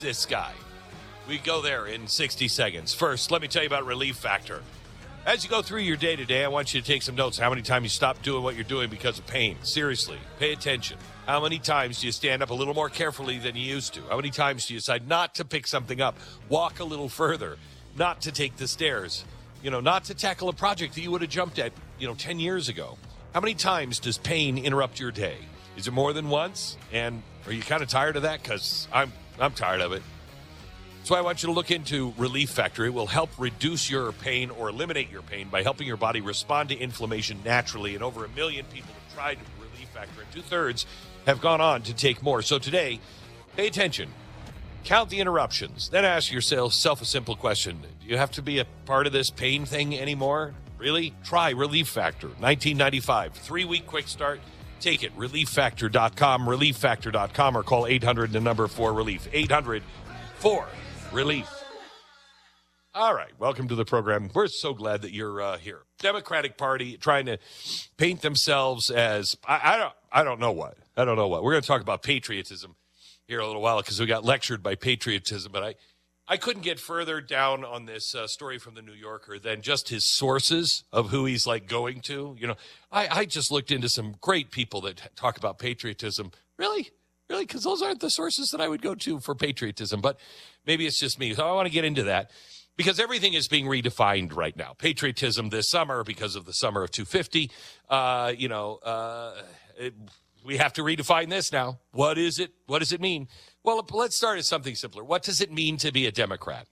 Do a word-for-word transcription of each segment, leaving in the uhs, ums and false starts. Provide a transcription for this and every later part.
this guy. We go there in sixty seconds. First, let me tell you about Relief Factor. As you go through your day-to-day, I want you to take some notes. How many times you stop doing what you're doing because of pain? Seriously, pay attention. How many times do you stand up a little more carefully than you used to? How many times do you decide not to pick something up, walk a little further, not to take the stairs, you know, not to tackle a project that you would have jumped at, you know, ten years ago? How many times does pain interrupt your day? Is it more than once? And are you kind of tired of that? Because I'm I'm tired of it. So I want you to look into Relief Factor. It will help reduce your pain or eliminate your pain by helping your body respond to inflammation naturally. And over a million people have tried Relief Factor, and two-thirds have gone on to take more. So today, pay attention. Count the interruptions. Then ask yourself a simple question. Do you have to be a part of this pain thing anymore? Really? Try Relief Factor. nineteen ninety-five. Three-week quick start. Take it. relief factor dot com. relief factor dot com or call eight hundred, the number four relief. eight hundred, four relief. All right. Welcome to the program. We're so glad that you're uh, here. Democratic Party trying to paint themselves as, I, I don't I don't know what. I don't know what. We're going to talk about patriotism here a little while because we got lectured by patriotism, but I, I couldn't get further down on this uh, story from the New Yorker than just his sources of who he's like going to. You know, I, I just looked into some great people that talk about patriotism. Really? Really? Because those aren't the sources that I would go to for patriotism, but maybe it's just me. So I want to get into that because everything is being redefined right now. Patriotism this summer because of the summer of two fifty. Uh, you know, uh, it, we have to redefine this now. What is it? What does it mean? Well, let's start at something simpler. What does it mean to be a Democrat?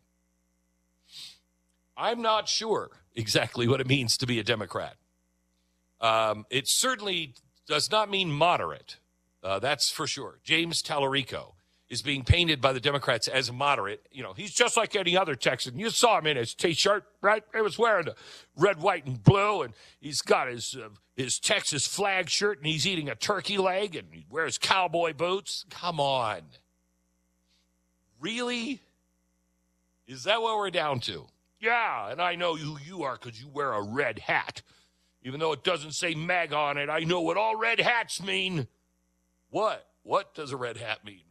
I'm not sure exactly what it means to be a Democrat. Um, it certainly does not mean moderate. Uh, that's for sure. James Tallarico is being painted by the Democrats as moderate. You know, he's just like any other Texan. You saw him in his T-shirt, right? He was wearing the red, white, and blue, and he's got his uh, his Texas flag shirt, and he's eating a turkey leg, and he wears cowboy boots. Come on. Really? Is that what we're down to? Yeah, and I know who you are because you wear a red hat. Even though it doesn't say MAGA on it, I know what all red hats mean. What? What does a red hat mean?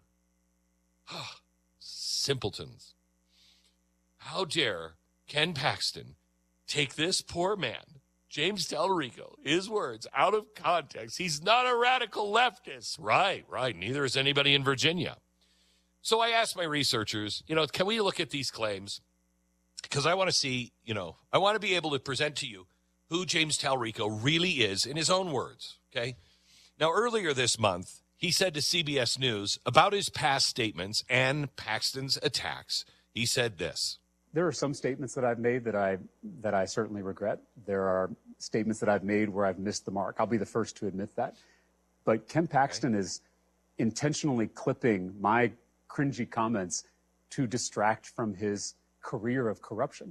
Simpletons. How dare Ken Paxton take this poor man, James Tallarico, his words, out of context. He's not a radical leftist. Right, right. Neither is anybody in Virginia. So I asked my researchers, you know, can we look at these claims? Because I want to see, you know, I want to be able to present to you who James Tallarico really is in his own words, okay? Now, earlier this month, he said to C B S News about his past statements and Paxton's attacks. He said this. There are some statements that I've made that I that I certainly regret. There are statements that I've made where I've missed the mark. I'll be the first to admit that. But Ken Paxton okay. is intentionally clipping my cringy comments to distract from his career of corruption.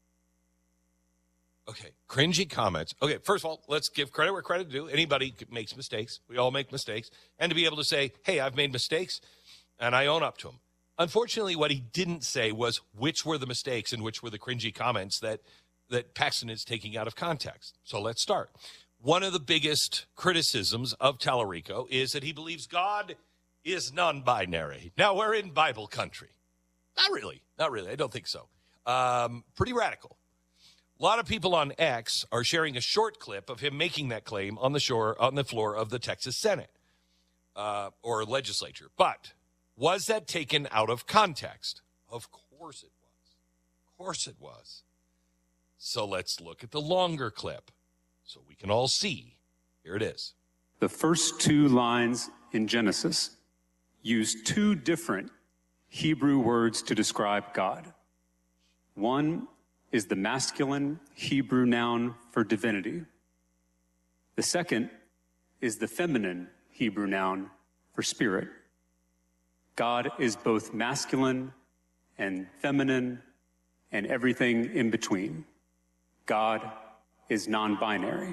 Okay, cringy comments. Okay, first of all, let's give credit where credit is due. Anybody makes mistakes. We all make mistakes. And to be able to say, hey, I've made mistakes, and I own up to them. Unfortunately, what he didn't say was which were the mistakes and which were the cringy comments that, that Paxton is taking out of context. So let's start. One of the biggest criticisms of Tallarico is that he believes God is non-binary. Now, we're in Bible country. Not really. Not really. I don't think so. Um, pretty radical. A lot of people on X are sharing a short clip of him making that claim on the shore, on the floor of the Texas Senate uh, or legislature. But was that taken out of context? Of course it was. Of course it was. So let's look at the longer clip so we can all see. Here it is. The first two lines in Genesis use two different Hebrew words to describe God. One is the masculine Hebrew noun for divinity. The second is the feminine Hebrew noun for spirit. God is both masculine and feminine and everything in between. God is non-binary.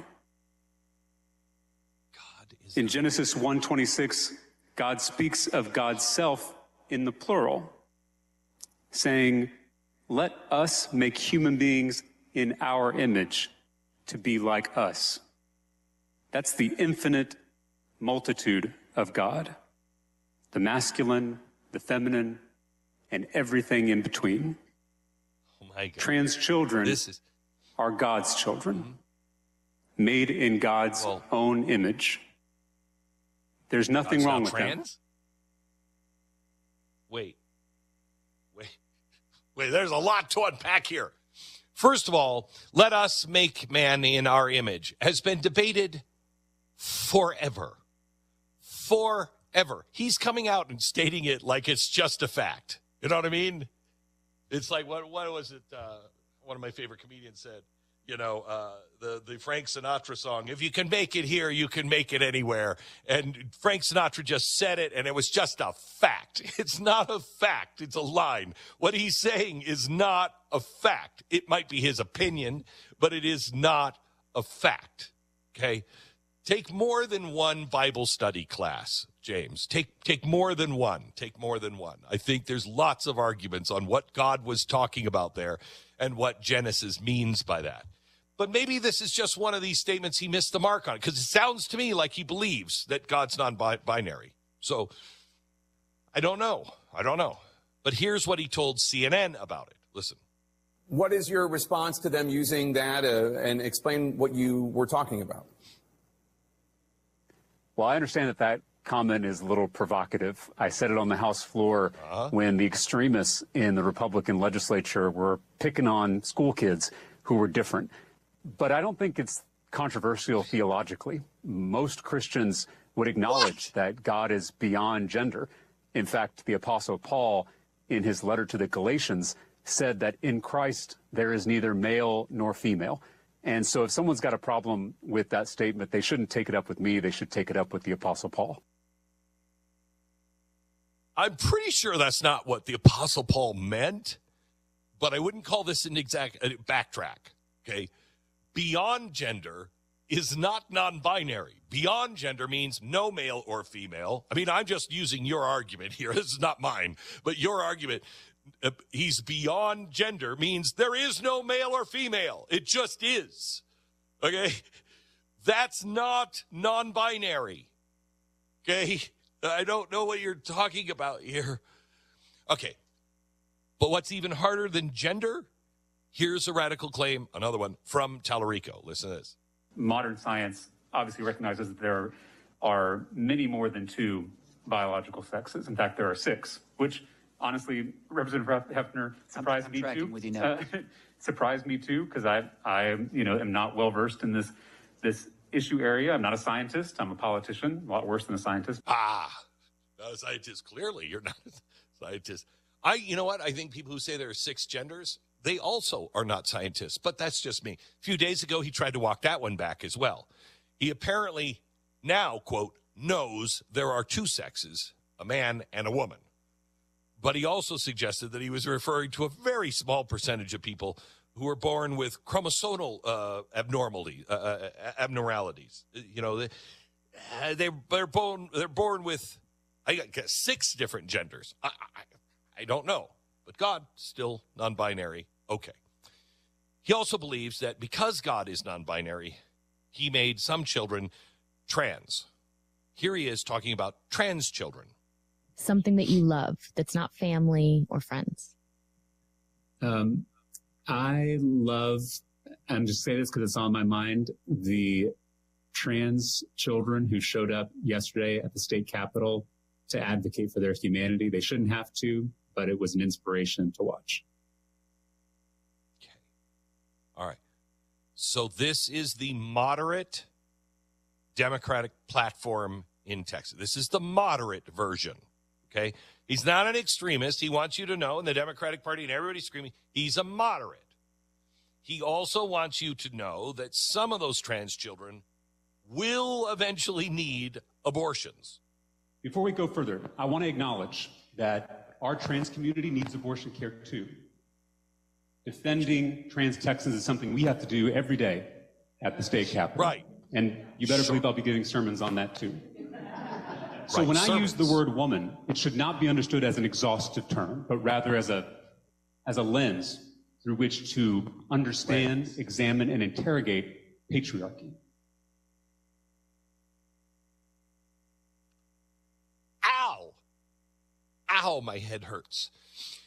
God is in Genesis one twenty-six, God speaks of God's self in the plural, saying, let us make human beings in our image to be like us. That's the infinite multitude of God. The masculine, the feminine, and everything in between. Oh my God. Trans children this is... are God's children, mm-hmm. made in God's well, own image. There's nothing wrong with trans? them. Wait. Wait. Wait, there's a lot to unpack here. First of all, let us make man in our image has been debated forever. Forever. He's coming out and stating it like it's just a fact. You know what I mean? It's like, what what was it? Uh, one of my favorite comedians said, you know, uh, the, the Frank Sinatra song, if you can make it here, you can make it anywhere. And Frank Sinatra just said it, and it was just a fact. It's not a fact. It's a line. What he's saying is not a fact. It might be his opinion, but it is not a fact, okay? Take more than one Bible study class, James. Take take more than one. Take more than one. I think there's lots of arguments on what God was talking about there and what Genesis means by that. But maybe this is just one of these statements he missed the mark on, because it sounds to me like he believes that God's non-binary. So I don't know. I don't know. But here's what he told C N N about it. Listen. What is your response to them using that uh, and explain what you were talking about? Well, I understand that that comment is a little provocative. I said it on the House floor uh-huh. when the extremists in the Republican legislature were picking on school kids who were different. But I don't think it's controversial theologically. Most Christians would acknowledge what? that God is beyond gender. In fact, the Apostle Paul, in his letter to the Galatians, said that in Christ there is neither male nor female. And so if someone's got a problem with that statement, they shouldn't take it up with me. They should take it up with the Apostle Paul. I'm pretty sure that's not what the Apostle Paul meant, but I wouldn't call this an exact uh, backtrack, okay? Beyond gender is not non-binary. Beyond gender means no male or female. I mean, I'm just using your argument here. This is not mine, but your argument. Uh, he's beyond gender means there is no male or female. It just is. Okay? That's not non-binary. Okay? I don't know what you're talking about here. Okay. But what's even harder than gender? Here's a radical claim, another one, from Tallarico. Listen to this. Modern science obviously recognizes that there are many more than two biological sexes. In fact, there are six, which... honestly, Representative Hefner surprised I'm, I'm me too. With you now. Uh, surprised me too, because I, I, you know, am not well versed in this, this issue area. I'm not a scientist. I'm a politician. A lot worse than a scientist. Ah, not a scientist. Clearly, you're not a scientist. I, you know what? I think people who say there are six genders, they also are not scientists. But that's just me. A few days ago, he tried to walk that one back as well. He apparently now, quote, knows there are two sexes, a man and a woman. But he also suggested that he was referring to a very small percentage of people who are born with chromosomal uh, abnormality, uh, uh, abnormalities. You know, they, uh, they, they're born they're born with, I guess, six different genders. I, I, I don't know, but God still non-binary. Okay. He also believes that because God is non-binary, he made some children trans. Here he is talking about trans children. Something that you love that's not family or friends? Um, I love, and just say this because it's on my mind, the trans children who showed up yesterday at the state capitol to advocate for their humanity. They shouldn't have to, but it was an inspiration to watch. Okay. All right. So this is the moderate Democratic platform in Texas. This is the moderate version. Okay, he's not an extremist. He wants you to know, in the Democratic Party and everybody's screaming, he's a moderate. He also wants you to know that some of those trans children will eventually need abortions. Before we go further, I want to acknowledge that our trans community needs abortion care too. Defending trans Texans is something we have to do every day at the state capitol. Right. And you better sure. believe I'll be giving sermons on that too. So right, when sermons. I use the word woman, it should not be understood as an exhaustive term, but rather as a, as a lens through which to understand, lens. examine, and interrogate patriarchy. Ow! Ow, my head hurts.